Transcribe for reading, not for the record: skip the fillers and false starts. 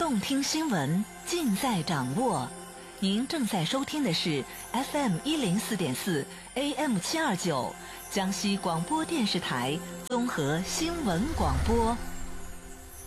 动听新闻尽在掌握。您正在收听的是 FM104.4 AM729 江西广播电视台综合新闻广播。